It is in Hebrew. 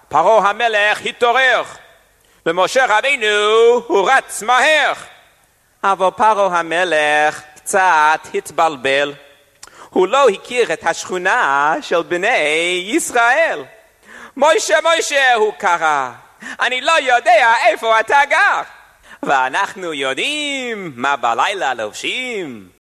פרעה המלך התעורר, ומשה רבינו הוא רץ מהר. אבל פרעה המלך קצת התבלבל. הוא לא הכיר את השכונה של בני ישראל. מוישה, מוישה, הוא קרא, אני לא יודע איפה אתה גר. ואנחנו יודעים מה בלילה לובשים.